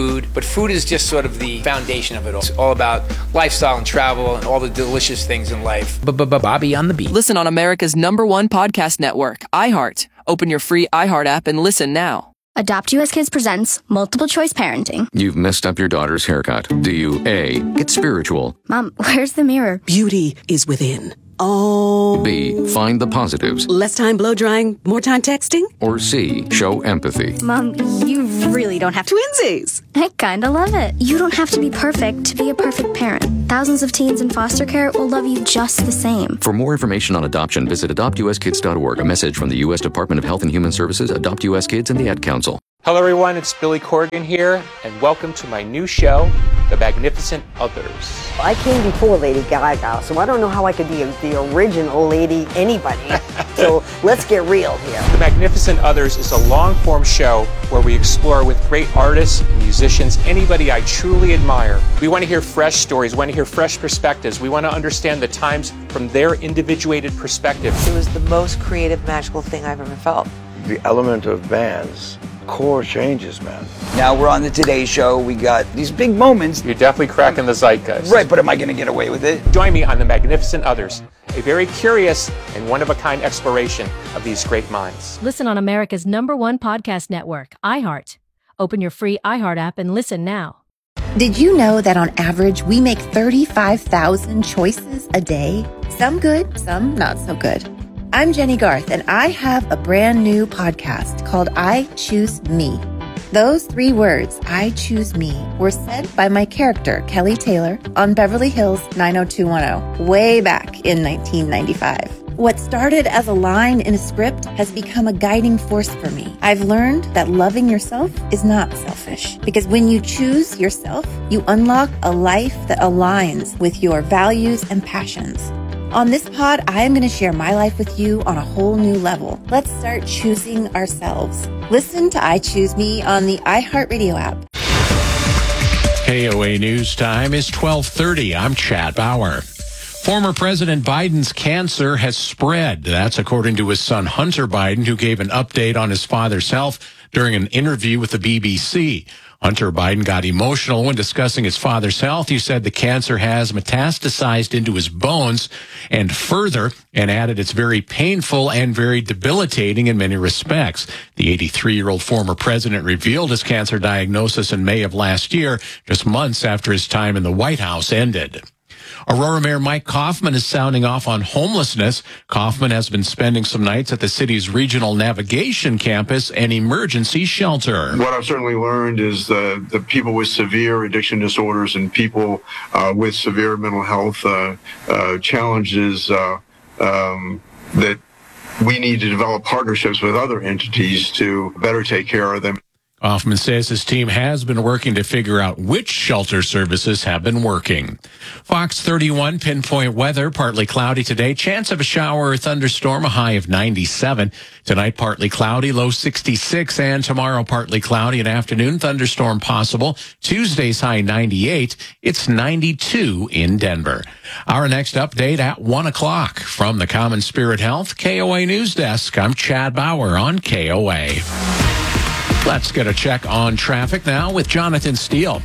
but food is just sort of the foundation of it all. It's all about lifestyle and travel and all the delicious things in life. Bobby on the Beat. Listen on America's number one podcast network, iHeart. Open your free iHeart app and listen now. Adopt U S Kids presents Multiple Choice Parenting. You've messed up your daughter's haircut. Do you A, get spiritual? Mom, where's the mirror? Beauty is within. Oh. B, find the positives. Less time blow drying, more time texting? Or C, show empathy. Mom, you really don't have to. Twinsies. I kinda love it. You don't have to be perfect to be a perfect parent. Thousands of teens in foster care will love you just the same. For more information on adoption, visit adopt u s kids dot org. A message from the U S Department of Health and Human Services, Adopt U S Kids, and the Ad Council. Hello everyone, it's Billy Corgan here, and welcome to my new show, The Magnificent Others. I came before Lady Gaga, so I don't know how I could be a, the original Lady anybody. So let's get real here. The Magnificent Others is a long-form show where we explore with great artists, musicians, anybody I truly admire. We want to hear fresh stories, we want to hear fresh perspectives. We want to understand the times from their individuated perspective. It was the most creative, magical thing I've ever felt. The element of bands. Core changes, man. Now we're on the Today Show. We got these big moments. You're definitely cracking the zeitgeist. Right, but am I going to get away with it? Join me on The Magnificent Others, a very curious and one-of-a-kind exploration of these great minds. Listen on America's number one podcast network, iHeart. Open your free iHeart app and listen now. Did you know that on average, we make thirty-five thousand choices a day? Some good, some not so good. I'm Jenny Garth, and I have a brand new podcast called I Choose Me. Those three words, I Choose Me, were said by my character, Kelly Taylor, on Beverly Hills nine oh two one oh, way back in nineteen ninety-five. What started as a line in a script has become a guiding force for me. I've learned that loving yourself is not selfish, because when you choose yourself, you unlock a life that aligns with your values and passions. On this pod, I am going to share my life with you on a whole new level. Let's start choosing ourselves. Listen to I Choose Me on the iHeartRadio app. K O A News Time is twelve thirty. I'm Chad Bauer. Former President Biden's cancer has spread. That's according to his son Hunter Biden, who gave an update on his father's health during an interview with the B B C. Hunter Biden got emotional when discussing his father's health. He said the cancer has metastasized into his bones and further, and added it's very painful and very debilitating in many respects. The eighty-three-year-old former president revealed his cancer diagnosis in May of last year, just months after his time in the White House ended. Aurora Mayor Mike Kaufman is sounding off on homelessness. Kaufman has been spending some nights at the city's regional navigation campus and emergency shelter. What I've certainly learned is the, the people with severe addiction disorders and people uh, with severe mental health uh, uh, challenges uh, um, that we need to develop partnerships with other entities to better take care of them. Kaufman says his team has been working to figure out which shelter services have been working. Fox thirty-one pinpoint weather, partly cloudy today. Chance of a shower or thunderstorm, a high of ninety-seven. Tonight, partly cloudy, low sixty-six. And tomorrow, partly cloudy, an afternoon thunderstorm possible. Tuesday's high ninety-eight. It's ninety-two in Denver. Our next update at one o'clock. From the Common Spirit Health K O A News Desk, I'm Chad Bauer on K O A. Let's get a check on traffic now with Jonathan Steele.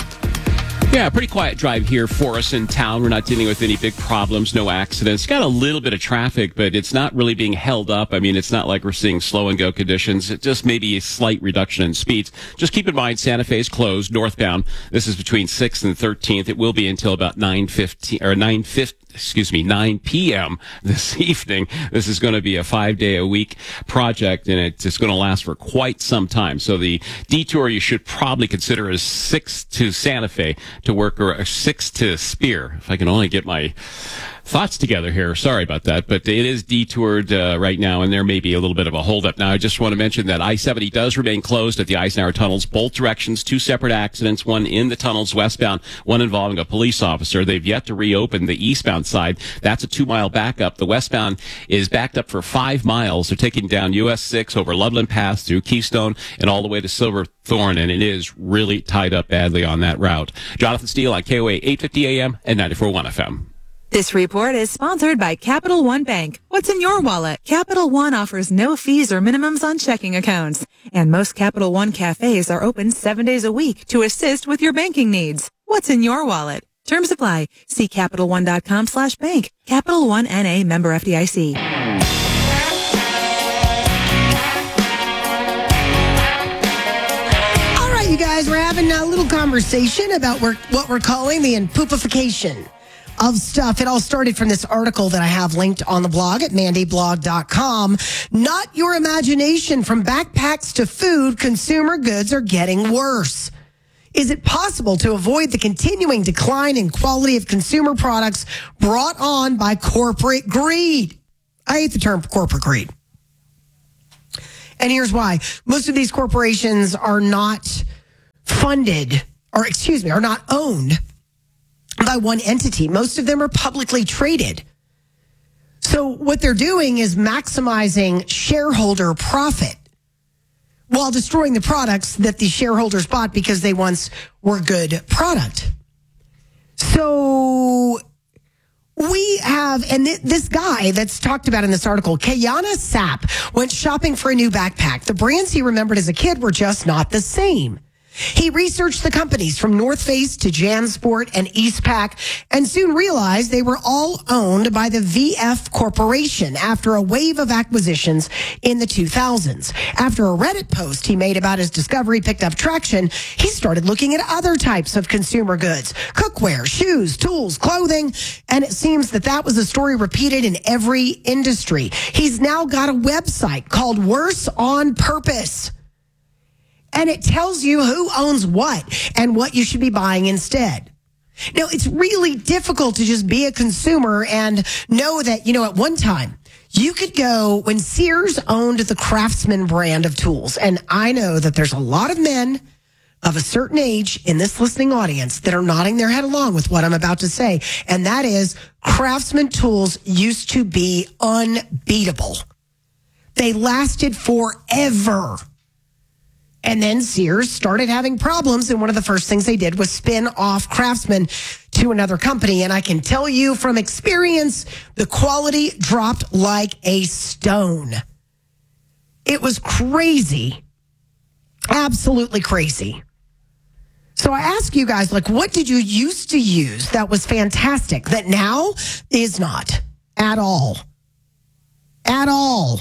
Yeah, pretty quiet drive here for us in town. We're not dealing with any big problems, no accidents. Got a little bit of traffic, but it's not really being held up. I mean, it's not like we're seeing slow and go conditions. It just maybe a slight reduction in speeds. Just keep in mind, Santa Fe is closed northbound. This is between sixth and thirteenth. It will be until about nine fifteen or nine fifty. Excuse me, nine p.m. this evening. This is going to be a five-day-a-week project, and it's going to last for quite some time. So the detour you should probably consider is six to Santa Fe to work, or six to Spear, if I can only get my thoughts together here. Sorry about that, but it is detoured uh, right now, and there may be a little bit of a holdup. Now, I just want to mention that I seventy does remain closed at the Eisenhower tunnels, both directions, two separate accidents, one in the tunnels westbound, one involving a police officer. They've yet to reopen the eastbound side. That's a two-mile backup. The westbound is backed up for five miles. They're taking down U S six over Loveland Pass through Keystone and all the way to Silverthorne, and it is really tied up badly on that route. Jonathan Steele on K O A eight fifty A M and ninety-four point one F M. This report is sponsored by Capital One Bank. What's in your wallet? Capital One offers no fees or minimums on checking accounts. And most Capital One cafes are open seven days a week to assist with your banking needs. What's in your wallet? Terms apply. See CapitalOne.com slash bank. Capital One N A, member F D I C. All right, you guys, we're having a little conversation about what we're calling the impoopification of stuff. It all started from this article that I have linked on the blog at mandy blog dot com. Not your imagination. From backpacks to food, consumer goods are getting worse. Is it possible to avoid the continuing decline in quality of consumer products brought on by corporate greed? I hate the term corporate greed. And here's why. Most of these corporations are not funded, or excuse me, are not owned by one entity. Most of them are publicly traded. So what they're doing is maximizing shareholder profit while destroying the products that the shareholders bought because they once were good product. So we have, and th- this guy that's talked about in this article, Kayana Sapp, went shopping for a new backpack. The brands he remembered as a kid were just not the same. He researched the companies from North Face to JanSport and Eastpak and soon realized they were all owned by the V F Corporation after a wave of acquisitions in the two thousands. After a Reddit post he made about his discovery picked up traction, he started looking at other types of consumer goods, cookware, shoes, tools, clothing, and it seems that that was a story repeated in every industry. He's now got a website called Worse on Purpose. And it tells you who owns what and what you should be buying instead. Now, it's really difficult to just be a consumer and know that, you know, at one time, you could go when Sears owned the Craftsman brand of tools. And I know that there's a lot of men of a certain age in this listening audience that are nodding their head along with what I'm about to say. And that is Craftsman tools used to be unbeatable. They lasted forever. And then Sears started having problems, and one of the first things they did was spin off Craftsman to another company. And I can tell you from experience, the quality dropped like a stone. It was crazy. Absolutely crazy. So I ask you guys, like, what did you used to use that was fantastic that now is not at all? At all.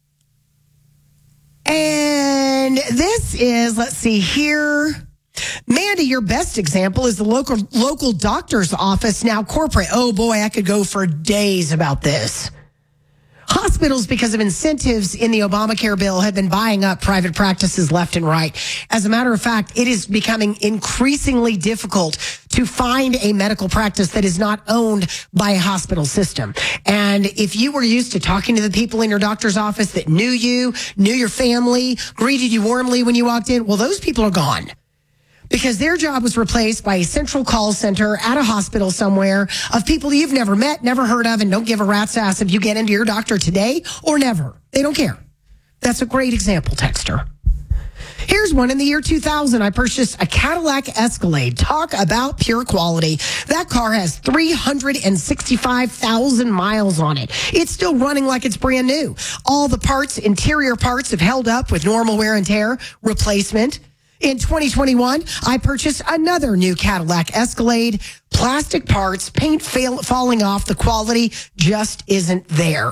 And this is, let's see here. Mandy, your best example is the local local doctor's office, now corporate. Oh boy, I could go for days about this. Hospitals, because of incentives in the Obamacare bill, have been buying up private practices left and right. As a matter of fact, it is becoming increasingly difficult to find a medical practice that is not owned by a hospital system. And if you were used to talking to the people in your doctor's office that knew you, knew your family, greeted you warmly when you walked in, well, those people are gone. Because their job was replaced by a central call center at a hospital somewhere of people you've never met, never heard of, and don't give a rat's ass if you get into your doctor today or never. They don't care. That's a great example, Texter. Here's one. In the year two thousand, I purchased a Cadillac Escalade. Talk about pure quality. That car has three hundred sixty-five thousand miles on it. It's still running like it's brand new. All the parts, interior parts, have held up with normal wear and tear replacement. In twenty twenty-one, I purchased another new Cadillac Escalade. Plastic parts, paint fail, falling off. The quality just isn't there.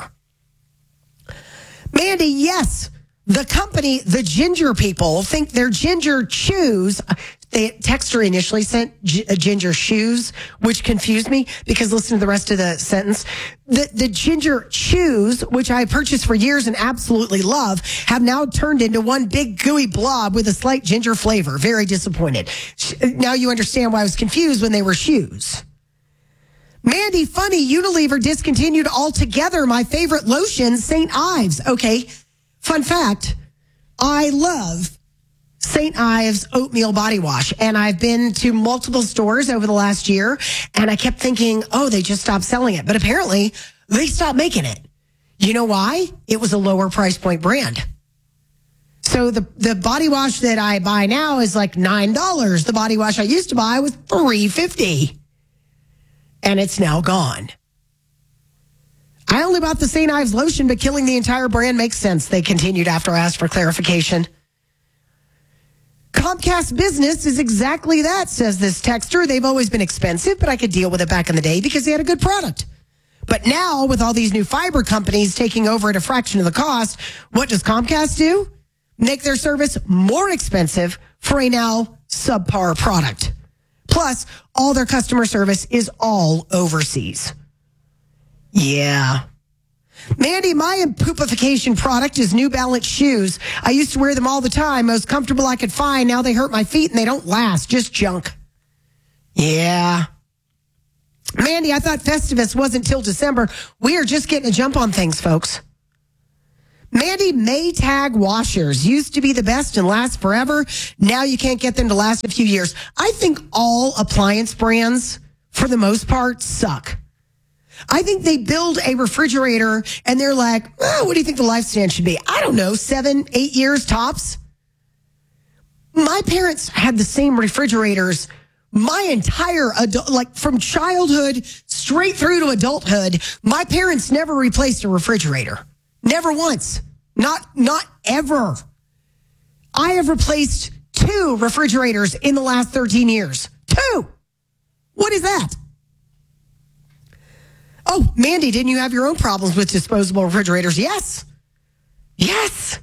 Mandy, yes, the company, the Ginger people, think their Ginger Chews. The texter initially sent g- Ginger Shoes, which confused me because listen to the rest of the sentence. The, the Ginger Chews, which I purchased for years and absolutely love, have now turned into one big gooey blob with a slight ginger flavor. Very disappointed. Now you understand why I was confused when they were shoes. Mandy, funny, Unilever discontinued altogether my favorite lotion, Saint Ives. Okay, fun fact, I love Saint Ives Oatmeal Body Wash. And I've been to multiple stores over the last year, and I kept thinking, oh, they just stopped selling it. But apparently, they stopped making it. You know why? It was a lower price point brand. So the, the body wash that I buy now is like nine dollars. The body wash I used to buy was three dollars and fifty cents. And it's now gone. I only bought the Saint Ives lotion, but killing the entire brand makes sense, they continued after I asked for clarification. Comcast Business is exactly that, says this texter. They've always been expensive, but I could deal with it back in the day because they had a good product. But now, with all these new fiber companies taking over at a fraction of the cost, what does Comcast do? Make their service more expensive for a now subpar product. Plus, all their customer service is all overseas. Yeah. Mandy, my poopification product is New Balance shoes. I used to wear them all the time, most comfortable I could find. Now they hurt my feet and they don't last, just junk. Yeah. Mandy, I thought Festivus wasn't till December. We are just getting a jump on things, folks. Mandy, Maytag washers used to be the best and last forever. Now you can't get them to last a few years. I think all appliance brands, for the most part, suck. I think they build a refrigerator and they're like, oh, what do you think the lifespan should be? I don't know, seven, eight years tops. My parents had the same refrigerators my entire adult, like from childhood straight through to adulthood. My parents never replaced a refrigerator. Never once. Not, not ever. I have replaced two refrigerators in the last thirteen years. Two. What is that? Oh, Mandy, didn't you have your own problems with disposable refrigerators? Yes. Yes.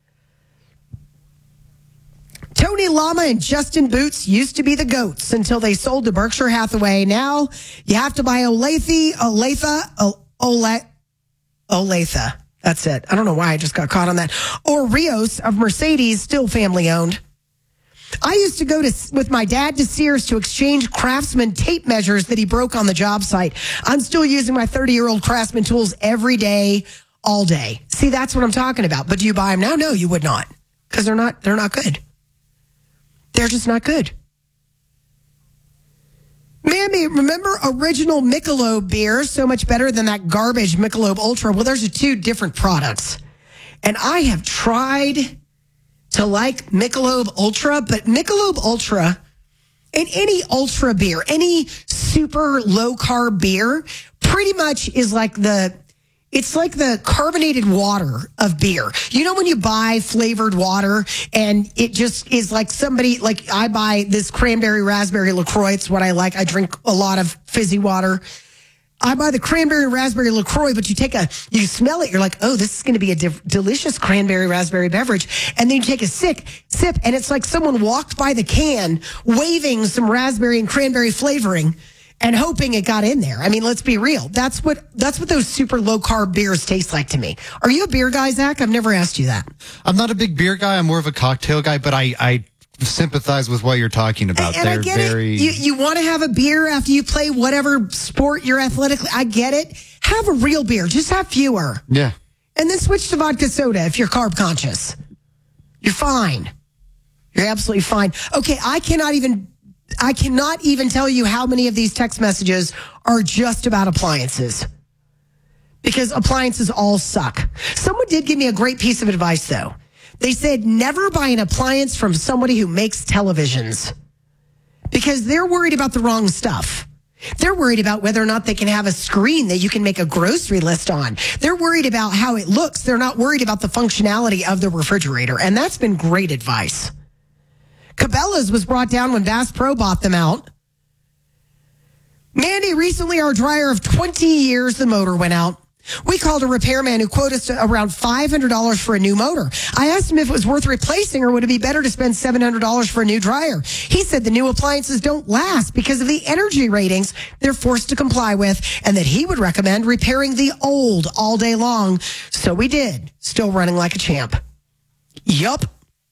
Tony Lama and Justin Boots used to be the GOATs until they sold to Berkshire Hathaway. Now you have to buy Olathe, Olathe, Olathe, Olathe. That's it. I don't know why I just got caught on that. Or Rios of Mercedes, still family owned. I used to go to with my dad to Sears to exchange Craftsman tape measures that he broke on the job site. I'm still using my thirty-year-old Craftsman tools every day, all day. See, that's what I'm talking about. But do you buy them now? No, you would not, because they're not. They're not good. They're just not good. Mammy, remember original Michelob beer? So much better than that garbage Michelob Ultra. Well, there's two different products, and I have tried to like Michelob Ultra, but Michelob Ultra and any Ultra beer, any super low carb beer, pretty much is like the, it's like the carbonated water of beer. You know when you buy flavored water and it just is like somebody, like I buy this cranberry raspberry LaCroix. It's what I like. I drink a lot of fizzy water. I buy the cranberry raspberry LaCroix, but you take a, you smell it, you're like, oh, this is going to be a de- delicious cranberry raspberry beverage. And then you take a sick sip, and it's like someone walked by the can waving some raspberry and cranberry flavoring and hoping it got in there. I mean, let's be real. That's what, that's what those super low carb beers taste like to me. Are you a beer guy, Zach? I've never asked you that. I'm not a big beer guy. I'm more of a cocktail guy, but I, I sympathize with what you're talking about. And They're I get very... it. You, you want to have a beer after you play whatever sport you're athletically. I get it. Have a real beer. Just have fewer. Yeah. And then switch to vodka soda if you're carb conscious. You're fine. You're absolutely fine. Okay, I cannot even I cannot even tell you how many of these text messages are just about appliances. Because appliances all suck. Someone did give me a great piece of advice, though. They said, never buy an appliance from somebody who makes televisions, because they're worried about the wrong stuff. They're worried about whether or not they can have a screen that you can make a grocery list on. They're worried about how it looks. They're not worried about the functionality of the refrigerator. And that's been great advice. Cabela's was brought down when Bass Pro bought them out. Mandy, recently our dryer of twenty years, the motor went out. We called a repairman who quoted us around five hundred dollars for a new motor. I asked him if it was worth replacing or would it be better to spend seven hundred dollars for a new dryer. He said the new appliances don't last because of the energy ratings they're forced to comply with, and that he would recommend repairing the old all day long. So we did. Still running like a champ. Yup.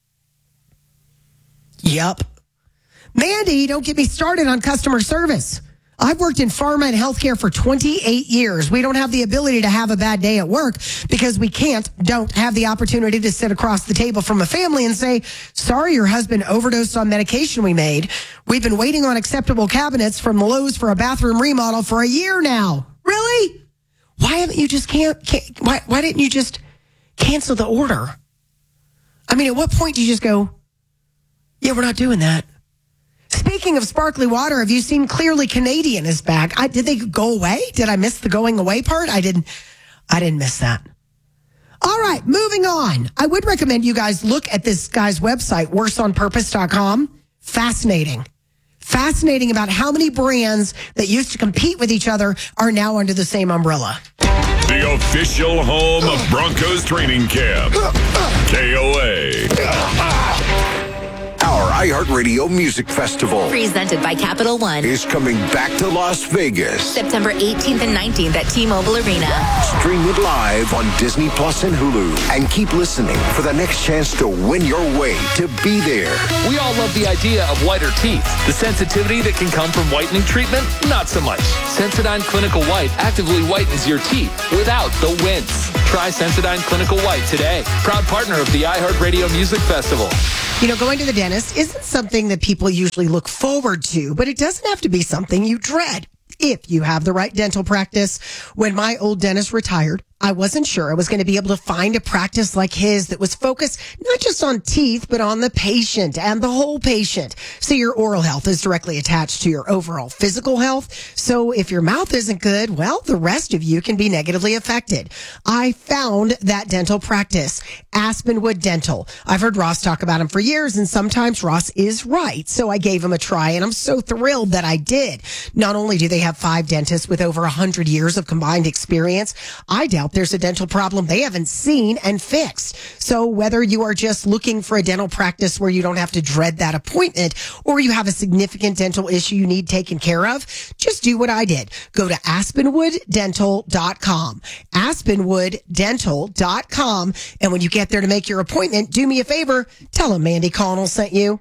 Yup. Mandy, don't get me started on customer service. I've worked in pharma and healthcare for twenty-eight years. We don't have the ability to have a bad day at work because we can't, don't have the opportunity to sit across the table from a family and say, sorry, your husband overdosed on medication we made. We've been waiting on acceptable cabinets from Lowe's for a bathroom remodel for a year now. Really? Why haven't you just can't, can't why, why didn't you just cancel the order? I mean, at what point do you just go, yeah, we're not doing that? Speaking of sparkly water, have you seen Clearly Canadian is back? I, did they go away? Did I miss the going away part? I didn't. I didn't miss that. All right, moving on. I would recommend you guys look at this guy's website, worse on purpose dot com. Fascinating. Fascinating about how many brands that used to compete with each other are now under the same umbrella. The official home of Broncos training camp. K O A. Our iHeartRadio Music Festival, presented by Capital One, is coming back to Las Vegas. September eighteenth and nineteenth at T-Mobile Arena. Stream it live on Disney Plus and Hulu. And keep listening for the next chance to win your way to be there. We all love the idea of whiter teeth. The sensitivity that can come from whitening treatment, not so much. Sensodyne Clinical White actively whitens your teeth without the wince. Try Sensodyne Clinical White today. Proud partner of the iHeartRadio Music Festival. You know, going to the dentist isn't something that people usually look forward to, but it doesn't have to be something you dread if you have the right dental practice. When my old dentist retired, I wasn't sure I was going to be able to find a practice like his that was focused not just on teeth, but on the patient and the whole patient. So your oral health is directly attached to your overall physical health. So if your mouth isn't good, well, the rest of you can be negatively affected. I found that dental practice, Aspenwood Dental. I've heard Ross talk about him for years, and sometimes Ross is right. So I gave him a try, and I'm so thrilled that I did. Not only do they have five dentists with over one hundred years of combined experience, I doubt there's a dental problem they haven't seen and fixed. So whether you are just looking for a dental practice where you don't have to dread that appointment, or you have a significant dental issue you need taken care of, just do what I did. Go to aspenwood dental dot com. aspenwood dental dot com. And when you get there to make your appointment, do me a favor. Tell them Mandy Connell sent you.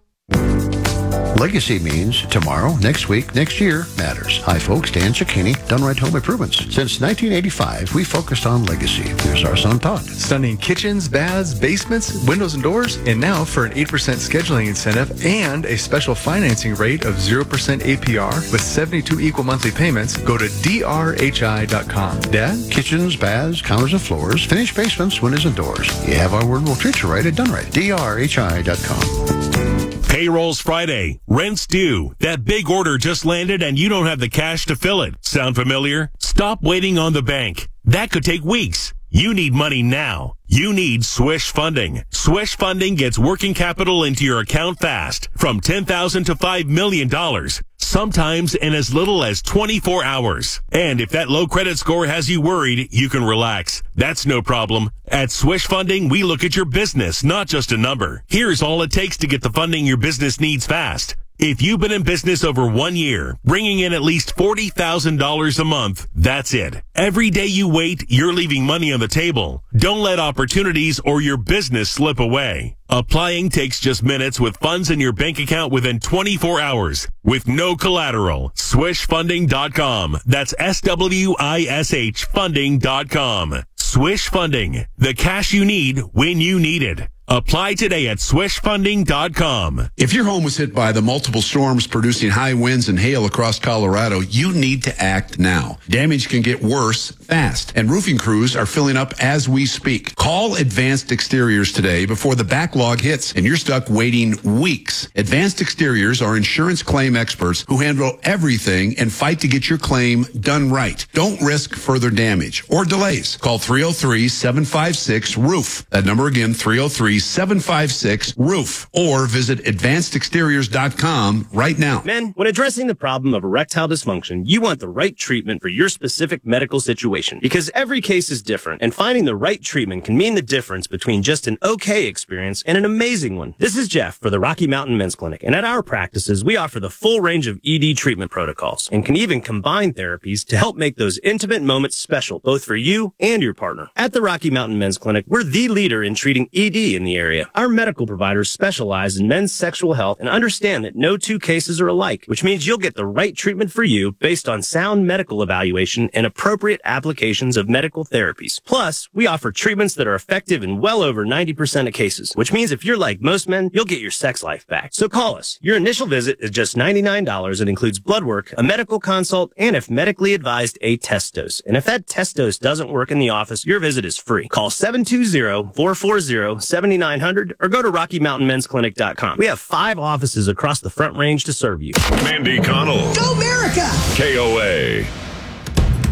Legacy means tomorrow, next week, next year matters. Hi, folks. Dan Cicchini, Done Right Home Improvements. Since nineteen eighty-five, we focused on legacy. Here's our son, Todd. Stunning kitchens, baths, basements, windows, and doors. And now for an eight percent scheduling incentive and a special financing rate of zero percent A P R with seventy-two equal monthly payments, go to D R H I dot com. Dad? Kitchens, baths, counters, and floors, finished basements, windows, and doors. You have our word, we'll treat you right at Done Right. D R H I dot com. Payroll's Friday. Rent's due. That big order just landed and you don't have the cash to fill it. Sound familiar? Stop waiting on the bank. That could take weeks. You need money now. You need Swish Funding. Swish Funding gets working capital into your account fast, from ten thousand dollars to five million dollars, sometimes in as little as twenty-four hours. And if that low credit score has you worried, you can relax. That's no problem. At Swish Funding, we look at your business, not just a number. Here's all it takes to get the funding your business needs fast. If you've been in business over one year, bringing in at least forty thousand dollars a month, that's it. Every day you wait, you're leaving money on the table. Don't let opportunities or your business slip away. Applying takes just minutes with funds in your bank account within twenty-four hours with no collateral. swish funding dot com. That's S W I S H funding dot com. Swish Funding. The cash you need when you need it. Apply today at swish funding dot com. If your home was hit by the multiple storms producing high winds and hail across Colorado, you need to act now. Damage can get worse fast, and roofing crews are filling up as we speak. Call Advanced Exteriors today before the backlog hits and you're stuck waiting weeks. Advanced Exteriors are insurance claim experts who handle everything and fight to get your claim done right. Don't risk further damage or delays. Call three oh three, seven five six, roof. That number again, three oh three, seven five six, roof. Or visit advanced exteriors dot com right now. Men, when addressing the problem of erectile dysfunction, you want the right treatment for your specific medical situation, because every case is different, and finding the right treatment can mean the difference between just an okay experience and an amazing one. This is Jeff for the Rocky Mountain Men's Clinic, and at our practices, we offer the full range of E D treatment protocols and can even combine therapies to help make those intimate moments special, both for you and your partner. At the Rocky Mountain Men's Clinic, we're the leader in treating E D in the area. Our medical providers specialize in men's sexual health and understand that no two cases are alike, which means you'll get the right treatment for you based on sound medical evaluation and appropriate applications of medical therapies. Plus, we offer treatments that are effective in well over ninety percent of cases, which means if you're like most men, you'll get your sex life back. So call us. Your initial visit is just ninety-nine dollars and includes blood work, a medical consult, and if medically advised, a test dose. And if that test dose doesn't work in the office, your visit is free. Call seven two zero, four four zero, seven nine zero zero or go to rocky mountain men's clinic dot com. We have five offices across the Front Range to serve you. Mandy Connell. Go America! K O A.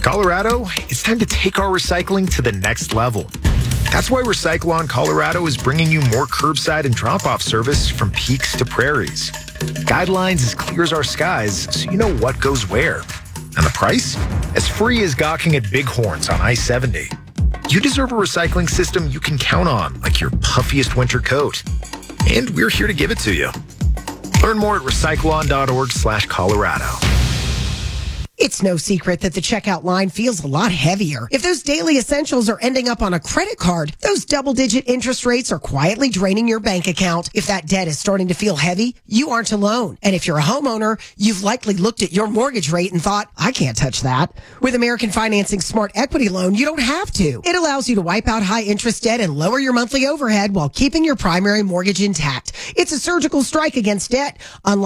Colorado, it's time to take our recycling to the next level. That's why Recyclon Colorado is bringing you more curbside and drop-off service from peaks to prairies. Guidelines as clear as our skies, so you know what goes where. And the price? As free as gawking at Bighorns on I seventy. You deserve a recycling system you can count on, like your puffiest winter coat. And we're here to give it to you. Learn more at recyclon.org slash Colorado. It's no secret that the checkout line feels a lot heavier. If those daily essentials are ending up on a credit card, those double-digit interest rates are quietly draining your bank account. If that debt is starting to feel heavy, you aren't alone. And if you're a homeowner, you've likely looked at your mortgage rate and thought, I can't touch that. With American Financing Smart Equity Loan, you don't have to. It allows you to wipe out high-interest debt and lower your monthly overhead while keeping your primary mortgage intact. It's a surgical strike against debt, unlike